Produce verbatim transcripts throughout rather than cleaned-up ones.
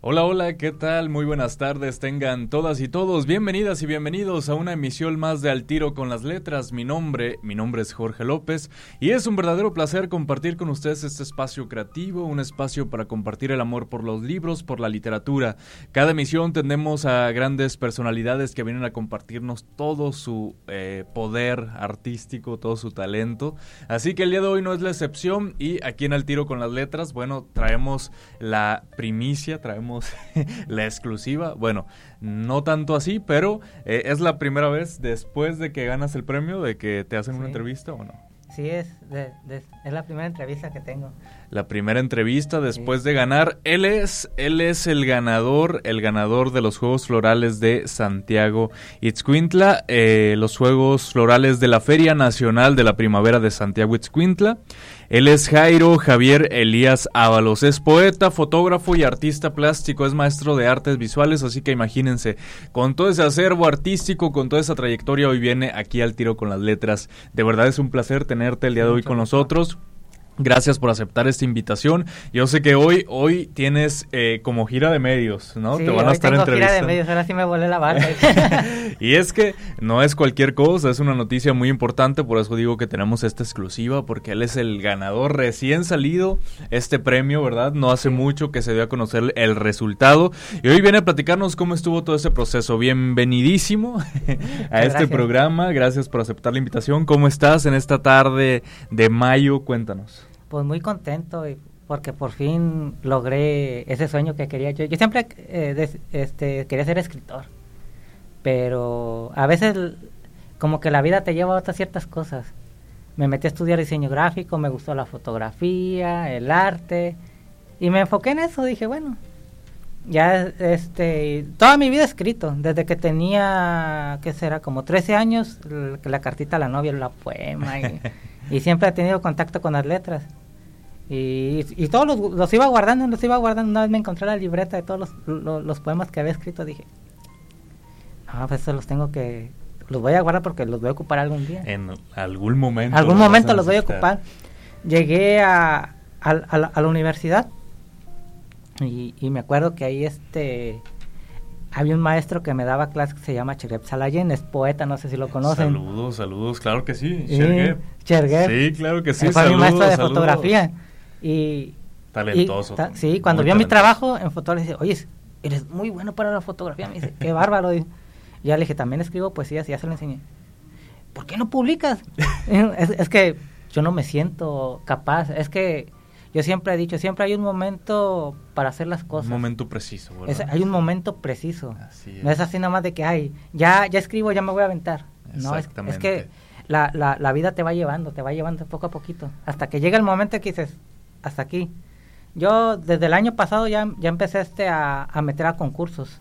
Hola, hola, ¿qué tal? Muy buenas tardes, tengan todas y todos bienvenidas y bienvenidos a una emisión más de Al Tiro con las Letras. Mi nombre, mi nombre es Jorge López y es un verdadero placer compartir con ustedes este espacio creativo, un espacio para compartir el amor por los libros, por la literatura. Cada emisión tenemos a grandes personalidades que vienen a compartirnos todo su eh, poder artístico, todo su talento. Así que el día de hoy no es la excepción y aquí en Al Tiro con las Letras, bueno, traemos la primicia, traemos la exclusiva, bueno, no tanto así, pero eh, es la primera vez después de que ganas el premio de que te hacen sí. una entrevista, ¿o no? Sí, es, de, de, es la primera entrevista que tengo. La primera entrevista después sí. de ganar. Él es, él es el ganador, el ganador de los Juegos Florales de Santiago Ixcuintla, eh, los Juegos Florales de la Feria Nacional de la Primavera de Santiago Ixcuintla. Él es Jairo Javier Elías Ábalos, es poeta, fotógrafo y artista plástico, es maestro de artes visuales, así que imagínense, con todo ese acervo artístico, con toda esa trayectoria, hoy viene aquí al Tiro con las Letras. De verdad es un placer tenerte el día de hoy con nosotros. Gracias por aceptar esta invitación. Yo sé que hoy hoy tienes eh, como gira de medios, ¿no? Sí, te van a hoy estar tengo entrevistando. Gira de medios, ahora sí me volé la barba. Y es que no es cualquier cosa, es una noticia muy importante, por eso digo que tenemos esta exclusiva, porque él es el ganador recién salido, este premio, ¿verdad? No hace sí. mucho que se dio a conocer el resultado, y hoy viene a platicarnos cómo estuvo todo ese proceso. Bienvenidísimo a este gracias. programa, gracias por aceptar la invitación. ¿Cómo estás en esta tarde de mayo? Cuéntanos. Pues muy contento porque por fin logré ese sueño que quería yo. Yo siempre eh, des, este, quería ser escritor, pero a veces como que la vida te lleva a otras ciertas cosas. Me metí a estudiar diseño gráfico, me gustó la fotografía, el arte, y me enfoqué en eso. Dije, bueno, ya este toda mi vida he escrito, desde que tenía, ¿qué será? Como trece años, la, la cartita a la novia, la poema, y, y siempre he tenido contacto con las letras. Y, y todos los, los iba guardando, los iba guardando. Una vez me encontré la libreta de todos los, los, los poemas que había escrito. Dije, no, pues esos los tengo que, los voy a guardar porque los voy a ocupar algún día. En algún momento. Algún momento los voy a ocupar. Llegué a, a, a, la, a la universidad y, y me acuerdo que ahí este había un maestro que me daba clases que se llama Cherguep Salayen, es poeta, no sé si lo conocen. Saludos, saludos, claro que sí, sí Cherguep. Cherguep. Sí, claro que sí, fue saludos, mi maestro de saludos. fotografía. Y talentoso. Y, ta, sí, cuando vio talentoso. Mi trabajo en fotografía, oye, eres muy bueno para la fotografía. Me dice, qué bárbaro. Y ya le dije, también escribo poesías y ya se lo enseñé. ¿Por qué no publicas? es, es que yo no me siento capaz. Es que yo siempre he dicho, siempre hay un momento para hacer las cosas. Un momento preciso, ¿verdad? Es, hay un momento preciso. Así es. No es así nada más de que, ay, ya, ya escribo, ya me voy a aventar. No, es, es que la, la, la vida te va llevando, te va llevando poco a poquito. Hasta que llega el momento que dices, hasta aquí. Yo desde el año pasado ya, ya empecé este a, a meter a concursos.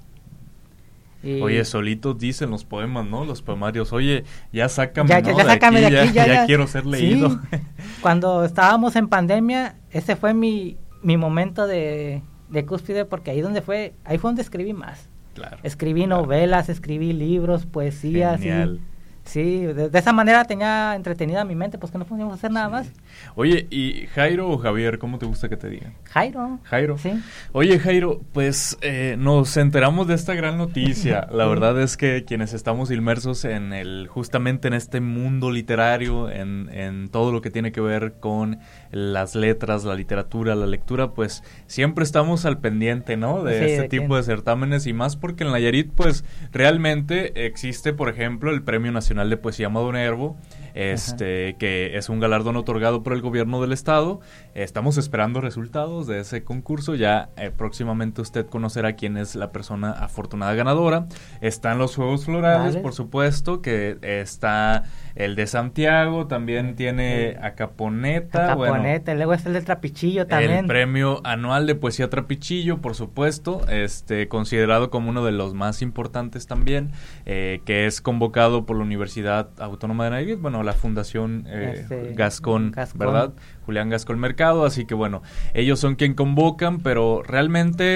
Y oye, solitos dicen los poemas, ¿no? Los poemarios, oye, ya sácame, ya, ¿no? Ya, ya sácame de aquí, de aquí ya, ya, ya, ya quiero ser leído. Sí. Cuando estábamos en pandemia, ese fue mi, mi momento de, de cúspide, porque ahí donde fue, ahí fue donde escribí más. Claro. Escribí claro. novelas, escribí libros, poesías. Genial. Y, sí, de, de esa manera tenía entretenida mi mente, pues que no podíamos hacer nada sí. más. Oye, ¿y Jairo o Javier? ¿Cómo te gusta que te digan? Jairo. Jairo. Sí. Oye, Jairo, pues eh, nos enteramos de esta gran noticia. La verdad es que quienes estamos inmersos en el, justamente en este mundo literario, en, en todo lo que tiene que ver con las letras, la literatura, la lectura, pues siempre estamos al pendiente, ¿no? De sí, este de tipo que... de certámenes, y más porque en Nayarit, pues realmente existe, por ejemplo, el Premio Nacional de Poesía Amado Nervo, este Ajá. que es un galardón otorgado por el gobierno del estado. Estamos esperando resultados de ese concurso. Ya eh, próximamente usted conocerá quién es la persona afortunada ganadora. Están los Juegos Florales, vale. por supuesto, que está el de Santiago, también tiene Acaponeta. Acaponeta, bueno, luego está el de Trapichillo también. El premio anual de poesía Trapichillo, por supuesto, este considerado como uno de los más importantes también, eh, que es convocado por la Universidad Autónoma de Nayarit, bueno, la Fundación eh, este, Gascón, Gascón, ¿verdad? Julián Gascón Mercado, así que bueno, ellos son quien convocan, pero realmente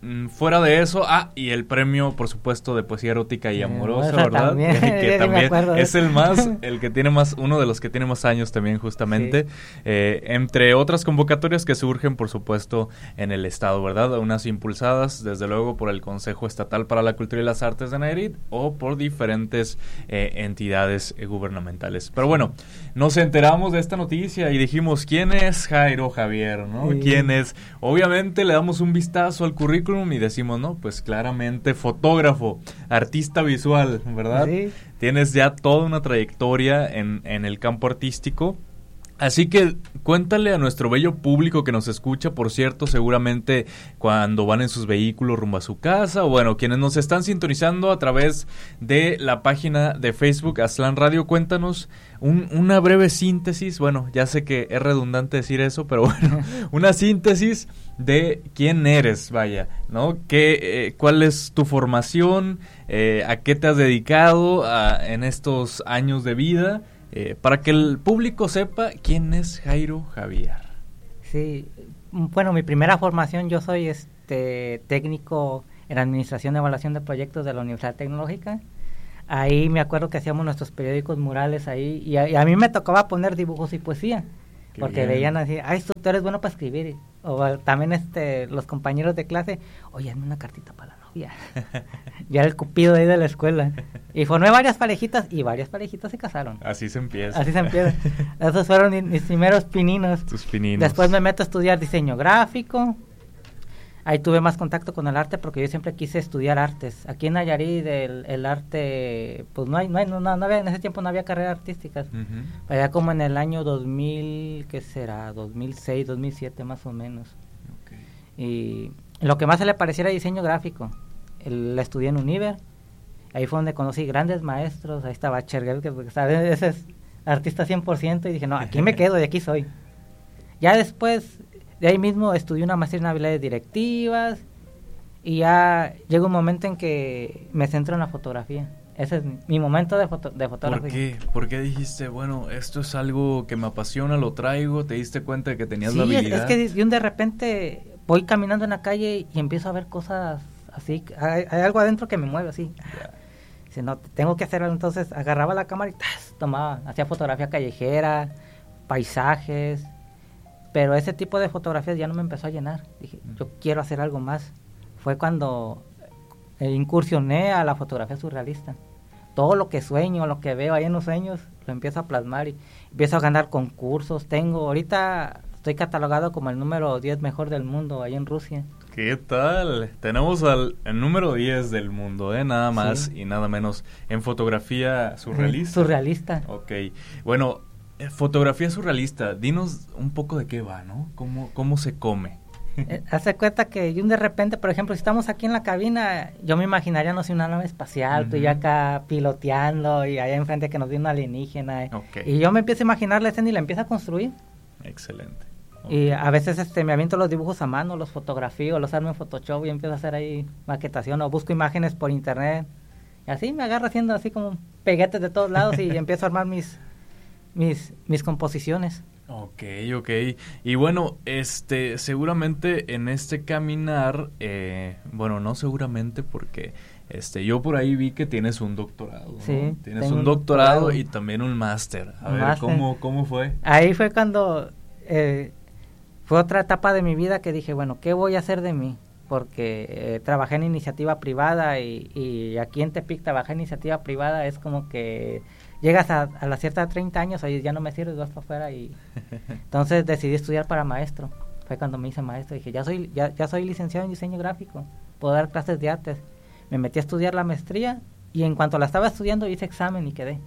mm, fuera de eso, ah, y el premio, por supuesto, de poesía erótica y amorosa, Esa ¿verdad? también, que sí, me también acuerdo de es eso. el más, el que tiene más, uno de los que tiene más años también, justamente. Sí. Eh, entre otras convocatorias que surgen, por supuesto, en el estado, ¿verdad? Unas impulsadas, desde luego, por el Consejo Estatal para la Cultura y las Artes de Nayarit o por diferentes eh, entidades eh, gubernamentales. Pero bueno, nos enteramos de esta noticia y dijimos, ¿quién es Jairo Javier, no? Sí. ¿Quién es? Obviamente le damos un vistazo al currículum y decimos, no, pues claramente fotógrafo, artista visual, ¿verdad? Sí. Tienes ya toda una trayectoria en, en el campo artístico. Así que cuéntale a nuestro bello público que nos escucha, por cierto, seguramente cuando van en sus vehículos rumbo a su casa, o bueno, quienes nos están sintonizando a través de la página de Facebook Aztlán Radio, cuéntanos un, una breve síntesis, bueno, ya sé que es redundante decir eso, pero bueno, una síntesis de quién eres, vaya, ¿no? ¿Qué, eh, cuál es tu formación? Eh, ¿A qué te has dedicado a, en estos años de vida? Eh, para que el público sepa quién es Jairo Javier. Sí, bueno, mi primera formación, yo soy este técnico en Administración y Evaluación de Proyectos de la Universidad Tecnológica. Ahí me acuerdo que hacíamos nuestros periódicos murales ahí, y a, y a mí me tocaba poner dibujos y poesía, Qué porque bien. Veían así, ay, tú eres bueno para escribir, o también este los compañeros de clase, oye, hazme una cartita para la novia. Ya era el cupido de ahí de la escuela. Y formé varias parejitas, y varias parejitas se casaron. Así se empieza. Así se empieza. Esos fueron mis, mis primeros pininos. Tus pininos. Después me meto a estudiar diseño gráfico. Ahí tuve más contacto con el arte porque yo siempre quise estudiar artes. Aquí en Nayarit el, el arte, pues no hay, no hay, no, no había, en ese tiempo no había carreras artísticas. Uh-huh. Allá como en el año dos mil, ¿qué será? dos mil seis, dos mil siete más o menos. Okay. Y lo que más se le pareciera diseño gráfico. El, la estudié en Univer. Ahí fue donde conocí grandes maestros. Ahí estaba Cherguel, que ¿sabes? Ese es artista cien por ciento. Y dije, no, aquí me quedo y aquí soy. Ya después, de ahí mismo, estudié una maestría en habilidades directivas. Y ya llega un momento en que me centro en la fotografía. Ese es mi, mi momento de, foto, de fotografía. ¿Por qué? ¿Por qué dijiste, bueno, esto es algo que me apasiona, lo traigo? ¿Te diste cuenta de que tenías sí, la habilidad? Es, es que de, de repente voy caminando en la calle y empiezo a ver cosas así. Hay, hay algo adentro que me mueve así. Yeah. Si no, tengo que hacerlo. Entonces agarraba la cámara y ¡tas! Tomaba, hacía fotografía callejera, paisajes, pero ese tipo de fotografías ya no me empezó a llenar. Dije, mm. yo quiero hacer algo más. Fue cuando eh, incursioné a la fotografía surrealista. Todo lo que sueño, lo que veo ahí en los sueños, lo empiezo a plasmar y empiezo a ganar concursos. Tengo, ahorita estoy catalogado como el número diez mejor del mundo ahí en Rusia. ¿Qué tal? Tenemos al el número diez del mundo, ¿eh? Nada más sí. y nada menos en fotografía surrealista. Surrealista. Ok. Bueno, eh, fotografía surrealista, dinos un poco de qué va, ¿no? ¿Cómo, cómo se come? Eh, hace cuenta que yo de repente, por ejemplo, si estamos aquí en la cabina, yo me imaginaría, no sé, una nave espacial, uh-huh. tú y acá piloteando y allá enfrente que nos viene un alienígena. Okay. Y yo me empiezo a imaginar la escena y la empiezo a construir. Excelente. Okay. Y a veces este me aviento los dibujos a mano, los fotografío, los armo en Photoshop y empiezo a hacer ahí maquetación o busco imágenes por internet. Y así me agarro haciendo así como peguetes de todos lados y empiezo a armar mis, mis, mis composiciones. Ok, ok. Y bueno, este, seguramente en este caminar, eh, bueno, no seguramente porque este, yo por ahí vi que tienes un doctorado, ¿no? Sí, tienes un doctorado, doctorado y también un máster. A un ver, máster. ¿cómo, ¿cómo fue? Ahí fue cuando eh, fue otra etapa de mi vida que dije, bueno, ¿qué voy a hacer de mí? Porque eh, trabajé en iniciativa privada y, y aquí en Tepic trabajar en iniciativa privada es como que llegas a, a la cierta de treinta años, ahí ya no me sirve, vas para afuera y entonces decidí estudiar para maestro. Fue cuando me hice maestro, dije, ya soy ya, ya soy licenciado en diseño gráfico, puedo dar clases de artes. Me metí a estudiar la maestría y en cuanto la estaba estudiando hice examen y quedé.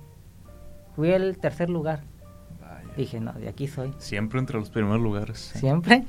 Fui el tercer lugar. Vaya. Dije, no, de aquí soy. Siempre entre los primeros lugares. Siempre.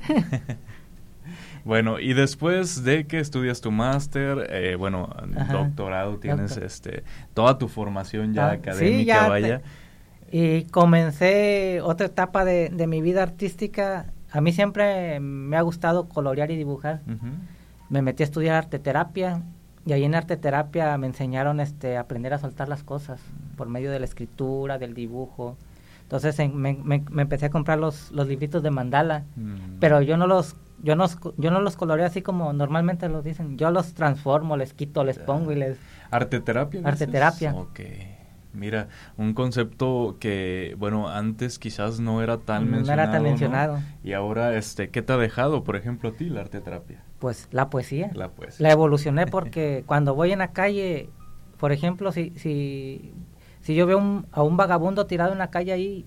Bueno, y después de que estudias tu máster, eh, bueno, Ajá. doctorado, tienes Doctor. este toda tu formación ya ah, académica, sí, ya vaya. Te, y comencé otra etapa de, de mi vida artística. A mí siempre me ha gustado colorear y dibujar. Uh-huh. Me metí a estudiar arteterapia y ahí en arteterapia me enseñaron este a aprender a soltar las cosas por medio de la escritura, del dibujo. Entonces en, me, me, me empecé a comprar los, los libritos de mandala, uh-huh. pero yo no los yo no, yo no los coloreo así como normalmente los dicen, yo los transformo, les quito, les pongo y les... ¿Arteterapia? ¿Dices? Arteterapia. Ok. Mira, un concepto que, bueno, antes quizás no era tan no mencionado, era tan mencionado. ¿no? Y ahora, este, ¿qué te ha dejado, por ejemplo, a ti la arteterapia? Pues la poesía. La poesía. La evolucioné porque cuando voy en la calle, por ejemplo, si si, si yo veo un, a un vagabundo tirado en la calle ahí,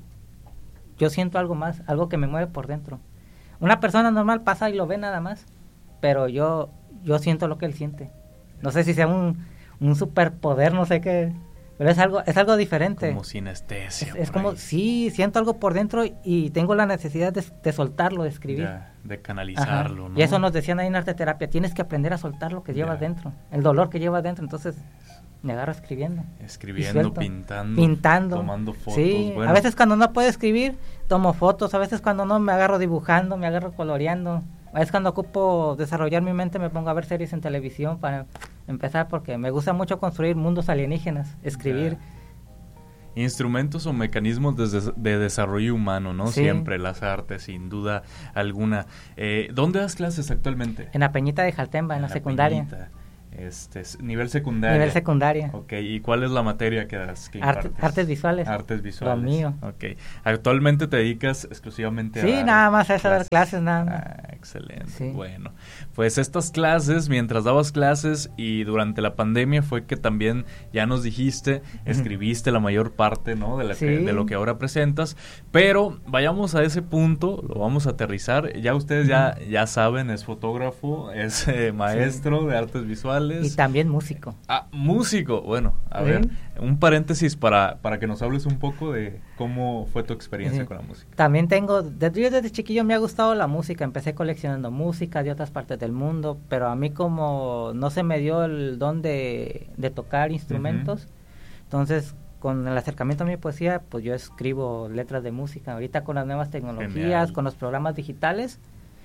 yo siento algo más, algo que me mueve por dentro. Una persona normal pasa y lo ve nada más, pero yo yo siento lo que él siente. No sé si sea un, un superpoder, no sé qué... Pero es algo es algo diferente. Como sinestesia. Es, es como, ahí. Sí, siento algo por dentro y tengo la necesidad de, de soltarlo, de escribir. Ya, de canalizarlo, Ajá. ¿no? Y eso nos decían ahí en arteterapia, tienes que aprender a soltar lo que llevas ya. dentro, el dolor que llevas dentro. Entonces me agarro escribiendo. Escribiendo, pintando. Pintando. Tomando fotos. Sí, bueno. A veces cuando no puedo escribir, tomo fotos. A veces cuando no, me agarro dibujando, me agarro coloreando. A veces cuando ocupo desarrollar mi mente, me pongo a ver series en televisión para empezar, porque me gusta mucho construir mundos alienígenas, escribir. Ya. Instrumentos o mecanismos de, de desarrollo humano, ¿no? Sí. Siempre las artes, sin duda alguna. Eh, ¿Dónde das clases actualmente? En la Peñita de Jaltemba, en, en la, la secundaria. Peñita. Este, nivel secundaria. Nivel secundaria. Ok, ¿y cuál es la materia que das? Que Arte, artes visuales. Artes visuales. Lo mío. Ok. ¿Actualmente te dedicas exclusivamente sí, a Sí, nada más a eso, dar clases, nada más. Ah, excelente. Sí. Bueno, pues estas clases, mientras dabas clases y durante la pandemia fue que también, ya nos dijiste, escribiste la mayor parte, ¿no? De, la sí. que, de lo que ahora presentas, pero vayamos a ese punto, lo vamos a aterrizar. Ya ustedes ya, ya saben, es fotógrafo, es eh, maestro sí. de artes visuales. Y también músico. Ah, músico. Bueno, a ¿Sí? ver, un paréntesis para, para que nos hables un poco de cómo fue tu experiencia sí. con la música. También tengo, desde, yo desde chiquillo me ha gustado la música, empecé coleccionando música de otras partes del mundo, pero a mí como no se me dio el don de, de tocar instrumentos, uh-huh. entonces con el acercamiento a mi poesía, pues yo escribo letras de música. Ahorita con las nuevas tecnologías, Genial. Con los programas digitales,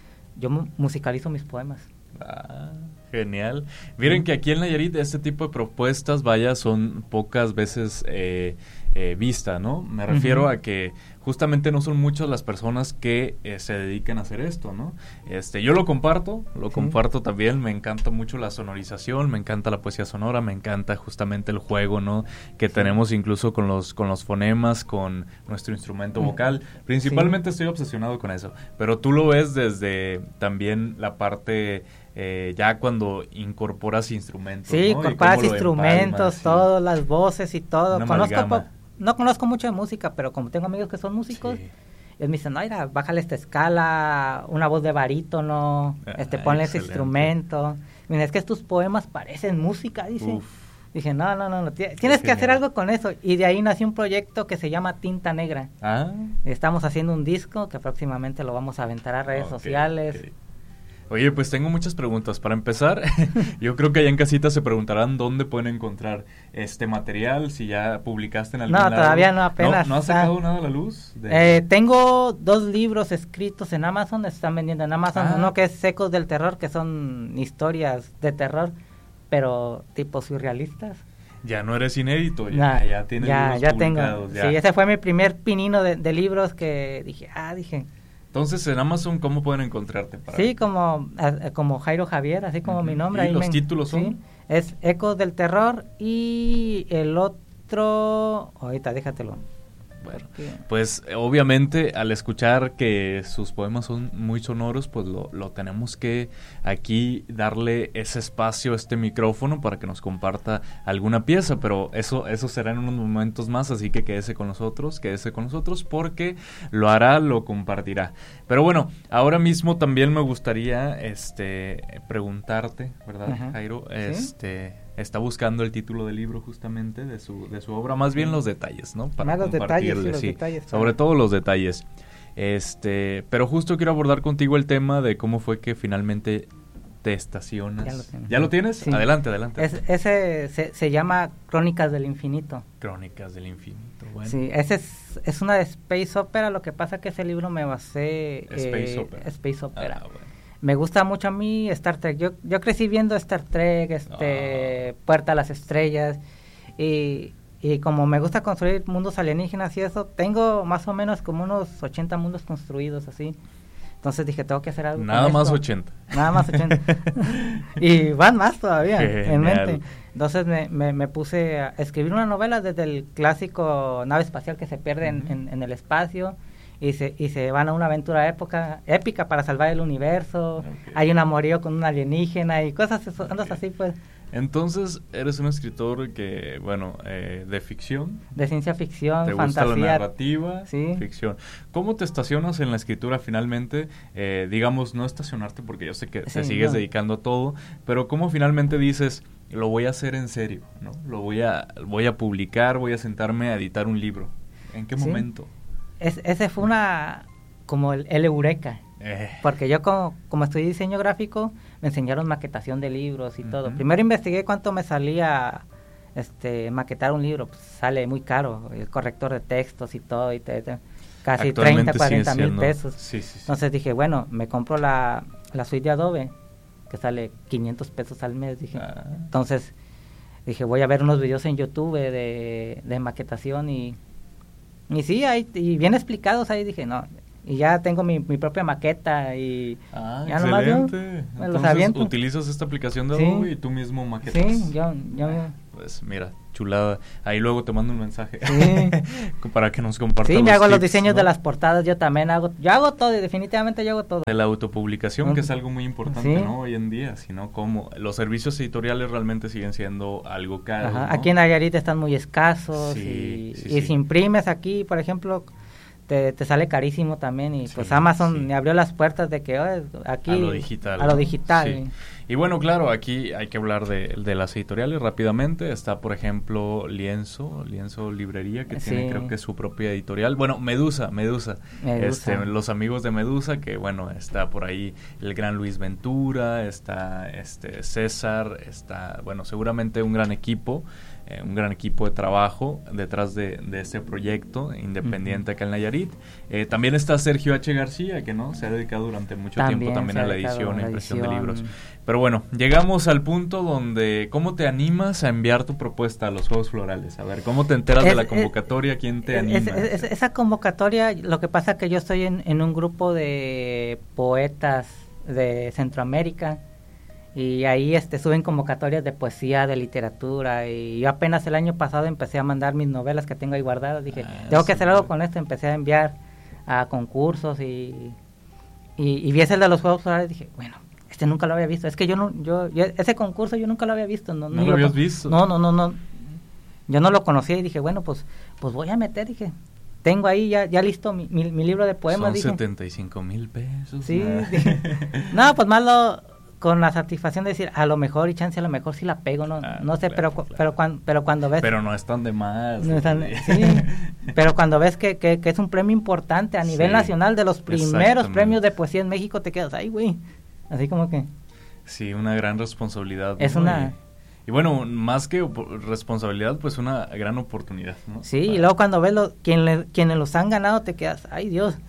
yo mu- musicalizo mis poemas. Ah, genial. Miren que aquí en Nayarit este tipo de propuestas, vaya, son pocas veces eh, eh, vistas, ¿no? Me refiero uh-huh. a que justamente no son muchas las personas que eh, se dedican a hacer esto, ¿no? Este, yo lo comparto, lo sí. comparto también, me encanta mucho la sonorización, me encanta la poesía sonora, me encanta justamente el juego, ¿no? Que sí. tenemos incluso con los con los fonemas, con nuestro instrumento vocal. Principalmente sí. estoy obsesionado con eso, pero tú lo ves desde también la parte eh, ya cuando incorporas instrumentos, Sí, ¿no? incorporas instrumentos, empalmas, todas sí. las voces y todo. Una Conozco po- no conozco mucho de música, pero como tengo amigos que son músicos, sí. ellos me dicen, no, mira, bájale esta escala, una voz de barítono, ah, este, ponle ese instrumento. Mira, es que tus poemas parecen música, dice. Uf. Dije, no, no, no, no tienes Qué que genial. hacer algo con eso. Y de ahí nació un proyecto que se llama Tinta Negra. Ah. Estamos haciendo un disco que próximamente lo vamos a aventar a redes okay, sociales. Okay. Oye, pues tengo muchas preguntas. Para empezar, yo creo que allá en casita se preguntarán dónde pueden encontrar este material, si ya publicaste en algún lado. No, todavía no, apenas. ¿No, ¿no has sacado está... nada a la luz? De... Eh, tengo dos libros escritos en Amazon, se están vendiendo en Amazon. Ah. Uno que es Ecos del Terror, que son historias de terror, pero tipo surrealistas. Ya no eres inédito, ya, nah, ya tienes ya, libros ya publicados. Tengo. Ya. Sí, ese fue mi primer pinino de, de libros que dije, ah, dije... Entonces, en Amazon, ¿cómo pueden encontrarte? Para sí, como, eh, como Jairo Javier, así como uh-huh. mi nombre. ¿Y ahí los me, títulos son? Sí, es Ecos del Terror y el otro... Ahorita, déjatelo. Bueno, pues obviamente al escuchar que sus poemas son muy sonoros, pues lo, lo tenemos que aquí darle ese espacio, este micrófono para que nos comparta alguna pieza, pero eso eso será en unos momentos más, así que quédese con nosotros, quédese con nosotros porque lo hará, lo compartirá. Pero bueno, ahora mismo también me gustaría este preguntarte, ¿verdad, uh-huh. Jairo? ¿Sí? Este está buscando el título del libro justamente de su de su obra, más bien los detalles, ¿no? Para más los detalles, sí, los sí, detalles. Sobre todo los detalles. Este, pero justo quiero abordar contigo el tema de cómo fue que finalmente te estacionas. Ya lo tienes. ¿Ya lo tienes? Sí. Adelante, adelante. Es, ese se, se llama Crónicas del Infinito. Crónicas del Infinito, bueno. Sí, ese es, es una de Space Opera, lo que pasa que ese libro me basé... Space eh, Opera. Space Opera. Ah, bueno. Me gusta mucho a mí Star Trek. Yo yo crecí viendo Star Trek, este, oh. Puerta a las Estrellas, y, y como me gusta construir mundos alienígenas y eso, tengo más o menos como unos ochenta mundos construidos así. Entonces dije, tengo que hacer algo. Nada más ochenta. Nada más ochenta. Y van más todavía Genial. en mente. Entonces me, me, me puse a escribir una novela desde el clásico nave espacial que se pierde uh-huh. en, en, en el espacio y se, y se van a una aventura época, épica para salvar el universo. Okay. Hay un amorío con un alienígena y cosas okay. así, pues. Entonces, eres un escritor que, bueno, eh, de ficción. De ciencia ficción, ¿te fantasía. gusta la narrativa? Sí. Ficción. ¿Cómo te estacionas en la escritura finalmente? Eh, digamos, no estacionarte porque yo sé que sí, te sigues no. dedicando a todo, pero ¿cómo finalmente dices, lo voy a hacer en serio, ¿no? Lo voy a, voy a publicar, voy a sentarme a editar un libro? ¿En qué sí. momento? Es, ese fue una, como el, el eureka. Eh. Porque yo como, como estudié diseño gráfico, me enseñaron maquetación de libros y uh-huh. todo. Primero investigué cuánto me salía este maquetar un libro. Pues sale muy caro, el corrector de textos y todo, y te, te, casi treinta, cuarenta mil pesos. Sí, sí, sí. Entonces dije, bueno, me compro la, la suite de Adobe, que sale quinientos pesos al mes, dije. Ah. Entonces dije, voy a ver unos videos en YouTube de, de maquetación y, y sí, ahí, y bien explicados ahí, dije, no... Y ya tengo mi, mi propia maqueta y ah, ya excelente. Nomás yo me Entonces, los aviento. utilizas esta aplicación de Adobe sí. y tú mismo maquetas. Sí, yo... yo ah, pues mira, chulada. Ahí luego te mando un mensaje sí. para que nos compartas. Sí, me hago tips, los diseños, ¿no?, de las portadas, yo también hago. Yo hago todo, y definitivamente yo hago todo. De la autopublicación, que es algo muy importante, sí. ¿no? Hoy en día, sino como los servicios editoriales realmente siguen siendo algo caro. Ajá. ¿no? Aquí en Nayarit están muy escasos sí, y, sí, y sí. si imprimes aquí, por ejemplo... Te, te sale carísimo también y sí, pues Amazon sí. me abrió las puertas de que oh, aquí a lo digital a lo digital sí. Y bueno, claro, aquí hay que hablar de, de las editoriales rápidamente. Está, por ejemplo, Lienzo, Lienzo Librería, que sí. tiene creo que su propia editorial. Bueno, Medusa, Medusa, Medusa. Este, los amigos de Medusa, que bueno, está por ahí el gran Luis Ventura, está este César, está, bueno, seguramente un gran equipo. Eh, un gran equipo de trabajo detrás de, de este proyecto independiente uh-huh. acá en Nayarit. Eh, también está Sergio H. García, que no se ha dedicado durante mucho también tiempo también a la edición e impresión de libros. Pero bueno, llegamos al punto donde, ¿cómo te animas a enviar tu propuesta a los Juegos Florales? A ver, ¿cómo te enteras es, de la convocatoria? Es, ¿quién te es, anima? Es, es, esa convocatoria, lo que pasa es que yo estoy en, en un grupo de poetas de Centroamérica, y ahí este suben convocatorias de poesía, de literatura, y yo apenas el año pasado empecé a mandar mis novelas que tengo ahí guardadas. Dije, ah, tengo que hacer algo con esto. Empecé a enviar a concursos y, y, y vi ese de los Juegos Florales. Dije, bueno, este nunca lo había visto. Es que yo no, yo, yo ese concurso yo nunca lo había visto. No, no, no lo habías visto. No, no, no, no. Yo no lo conocía y dije, bueno, pues, pues voy a meter. Dije, tengo ahí ya, ya listo mi, mi, mi libro de poemas. Son dije, setenta y cinco mil pesos. Sí, dije, no, pues más lo... con la satisfacción de decir, a lo mejor y chance a lo mejor sí la pego, no ah, no sé, claro, pero claro. pero cuando pero cuando ves pero no están de más, no están, sí, pero cuando ves que, que, que es un premio importante a nivel sí, nacional, de los primeros premios de poesía en México, te quedas ahí, güey, así como que sí, una gran responsabilidad, es ¿no? una y, y bueno, más que responsabilidad, pues una gran oportunidad, ¿no? Sí, Para... y luego cuando ves lo, quien le, quienes los han ganado, te quedas, ay Dios.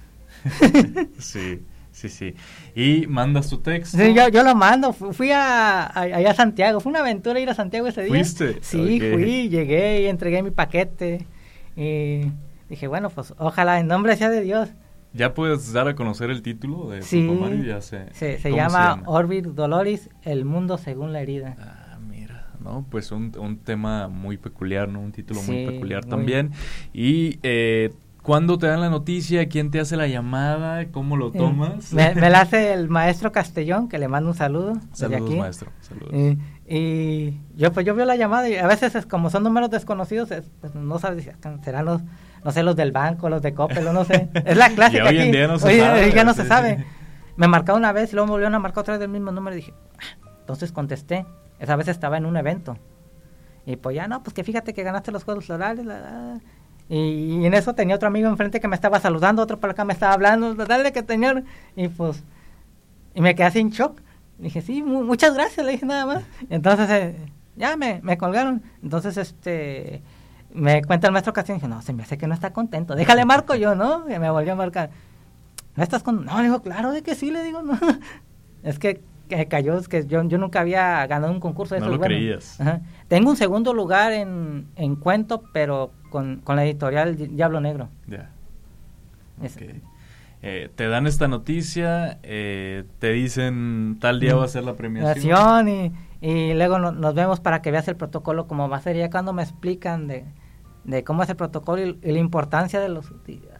Sí. Sí, sí. Y mandas tu texto. Sí, yo, yo lo mando. Fui a, a, allá a Santiago. Fue una aventura ir a Santiago ese día. ¿Fuiste? Sí, okay. fui, llegué y entregué mi paquete. Y dije, bueno, pues ojalá, en nombre sea de Dios. ¿Ya puedes dar a conocer el título de sí, tu poemario? Ya sé. Se, se, llama se llama Orbit Doloris, el mundo según la herida. Ah, mira, no, pues un, un tema muy peculiar, ¿no? Un título sí, muy peculiar muy... también. Y... Eh, ¿cuándo te dan la noticia? ¿Quién te hace la llamada? ¿Cómo lo tomas? Me, me la hace el maestro Castellón, que le mando un saludo. Saludos, aquí. maestro. Saludos. Y, y yo pues yo veo la llamada y a veces es, como son números desconocidos, es, pues no sabes si serán los, no sé, los del banco, los de Coppel, o no sé. Es la clásica hoy aquí. En día no se hoy, sabe, ya no sí, se sabe. Sí. Me marcaba una vez y luego me volvieron a marcar otra vez del mismo número y dije, ah, entonces contesté. Esa vez estaba en un evento. Y pues ya no, pues que fíjate que ganaste los Juegos Florales, la, la. Y, y en eso tenía otro amigo enfrente que me estaba saludando, otro por acá me estaba hablando, dale que tenía, y pues, y me quedé sin shock. Dije, sí, mu- muchas gracias, le dije nada más. Y entonces, eh, ya me, me colgaron. Entonces, este, me cuenta el maestro Castillo, y dije, no, se me hace que no está contento, déjale marco yo, ¿no? Y me volvió a marcar, ¿no estás con...? No, le digo, claro de que sí, le digo, no. Es que, que cayó, es que yo, yo nunca había ganado un concurso de no esos. lo bueno, creías. Ajá. Tengo un segundo lugar en, en cuento, pero con, con la editorial Diablo Negro. Ya. Es, okay. Eh, te dan esta noticia, eh, te dicen tal día va a ser la premiación y, y luego no, nos vemos para que veas el protocolo como va a ser. Ya cuando me explican de, de cómo es el protocolo y, y la importancia de los...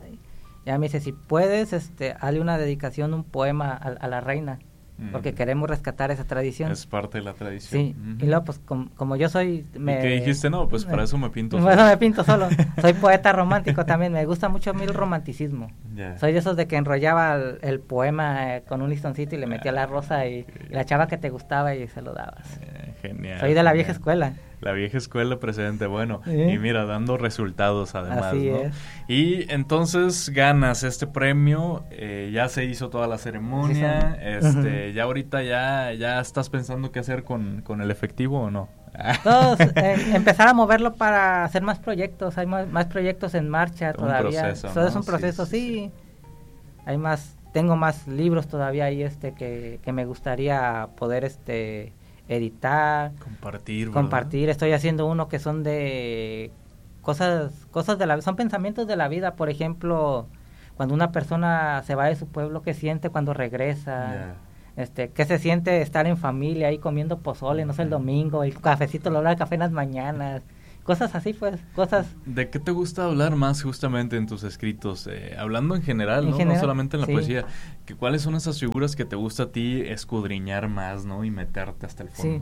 Ya me dice, si puedes, este, hazle una dedicación, un poema a, a la reina, mm. porque queremos rescatar esa tradición. Es parte de la tradición. Sí, uh-huh. Y luego pues com, como yo soy... Me, ¿Y qué dijiste? No, pues para eso me pinto solo. Bueno, me pinto solo. Soy poeta romántico también, me gusta mucho a mí el romanticismo. Yeah. Soy de esos de que enrollaba el, el poema eh, con un listoncito y le metía la rosa y, y la chava que te gustaba y se lo dabas. Eh, genial. Soy de la genial. vieja escuela. La vieja escuela presente, bueno, ¿Sí? Y mira, dando resultados además, Así ¿no? Es. Y entonces ganas este premio, eh, ya se hizo toda la ceremonia, sí, este, uh-huh. ya ahorita ya, ya estás pensando qué hacer con, con el efectivo o no. Todos, eh, empezar a moverlo para hacer más proyectos, hay más, más proyectos en marcha todavía. Un proceso, Todo ¿no? es un proceso, sí, sí, sí. Hay más, tengo más libros todavía ahí este que, que me gustaría poder este editar, compartir, ¿verdad? compartir. Estoy haciendo uno que son de cosas, cosas de la, son pensamientos de la vida. Por ejemplo, cuando una persona se va de su pueblo, ¿qué siente cuando regresa? Yeah. Este, ¿qué se siente estar en familia ahí comiendo pozole, no sé, el domingo, el cafecito, lo habla de café en las mañanas? Cosas así, pues, cosas... ¿De qué te gusta hablar más justamente en tus escritos? Eh, hablando en general, en ¿no? General, no solamente en la sí. poesía. Que, ¿cuáles son esas figuras que te gusta a ti escudriñar más, ¿no? Y meterte hasta el fondo. Sí.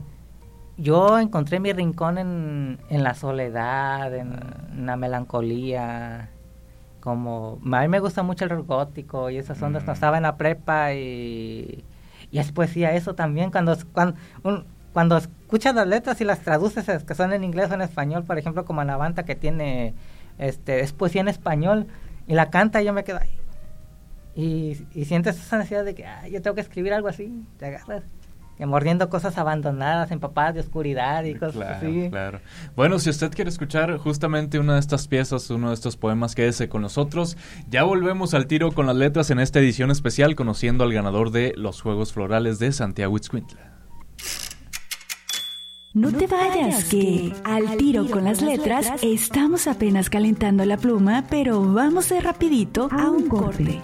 Yo encontré mi rincón en, en la soledad, en, ah. en la melancolía. Como... A mí me gusta mucho el gótico y esas ondas. Mm. Cuando estaba en la prepa y... Y es poesía eso también. Cuando... cuando un, Cuando escuchas las letras y las traduces, que son en inglés o en español, por ejemplo, como Anavanta, que tiene, este, es poesía en español, y la canta y yo me quedo ahí. Y, y sientes esa necesidad de que, ay, yo tengo que escribir algo así, te agarras. Y mordiendo cosas abandonadas, empapadas de oscuridad y cosas claro, así. Claro. Bueno, si usted quiere escuchar justamente una de estas piezas, uno de estos poemas, quédese con nosotros. Ya volvemos al tiro con las letras en esta edición especial, conociendo al ganador de los Juegos Florales de Santiago Ixcuintla. No te vayas, que al tiro con las letras estamos apenas calentando la pluma, pero vamos de rapidito a un corte.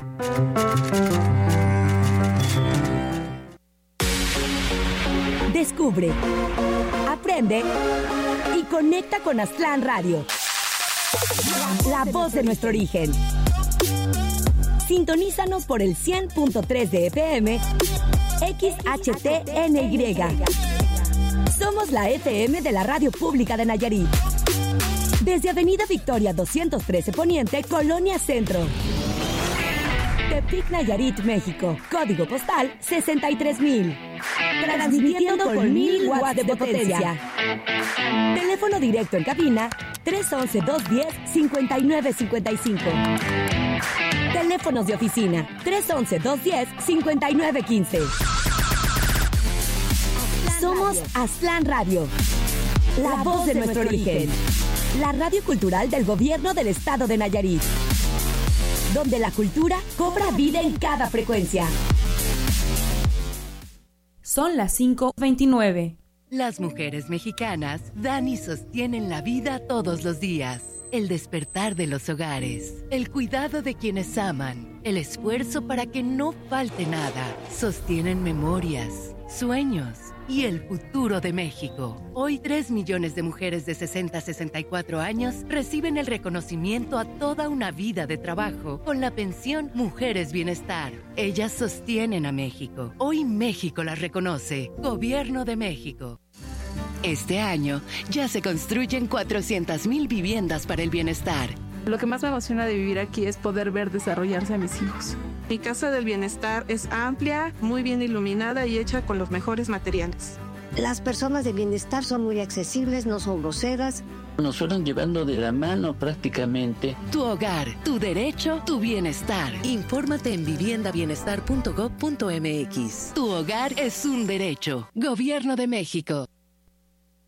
Descubre, aprende y conecta con Aztlán Radio, la voz de nuestro origen. Sintonízanos por el cien punto tres de F M, X H T N Y. Somos la F M de la Radio Pública de Nayarit. Desde Avenida Victoria doscientos trece Poniente, Colonia Centro. Tepic, Nayarit, México. Código postal sesenta y tres mil. Transmitiendo con mil watts de potencia. Teléfono directo en cabina tres once, dos diez, cincuenta y nueve cincuenta y cinco. Teléfonos de oficina tres once, dos diez, cincuenta y nueve quince. Somos Aztlán Radio, la voz de nuestro origen. La radio cultural del gobierno del estado de Nayarit, donde la cultura cobra vida en cada frecuencia. Son las cinco veintinueve. Las mujeres mexicanas dan y sostienen la vida todos los días. El despertar de los hogares, el cuidado de quienes aman, el esfuerzo para que no falte nada. Sostienen memorias, sueños y el futuro de México. Hoy, tres millones de mujeres de sesenta a sesenta y cuatro años reciben el reconocimiento a toda una vida de trabajo con la pensión Mujeres Bienestar. Ellas sostienen a México. Hoy México las reconoce. Gobierno de México. Este año ya se construyen cuatrocientas mil viviendas para el bienestar. Lo que más me emociona de vivir aquí es poder ver desarrollarse a mis hijos. Mi casa del bienestar es amplia, muy bien iluminada y hecha con los mejores materiales. Las personas de bienestar son muy accesibles, no son groseras. Nos fueron llevando de la mano prácticamente. Tu hogar, tu derecho, tu bienestar. Infórmate en vivienda bienestar punto gob punto m x. Tu hogar es un derecho. Gobierno de México.